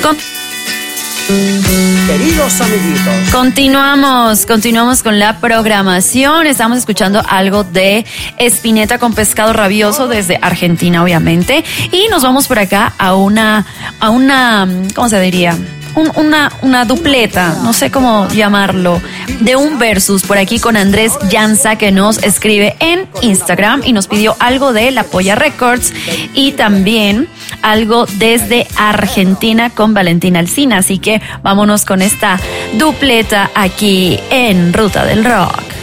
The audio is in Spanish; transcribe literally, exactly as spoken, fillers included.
Con- Queridos amiguitos, Continuamos, continuamos con la programación. Estamos escuchando algo de Spinetta con Pescado Rabioso desde Argentina, obviamente. Y nos vamos por acá a una, a una, ¿cómo se diría? Un, una, una dupleta, no sé cómo llamarlo, de un versus por aquí con Andrés Llanza, que nos escribe en Instagram y nos pidió algo de La Polla Records y también algo desde Argentina con Valentina Alsina. Así que vámonos con esta dupleta aquí en Ruta del Rock.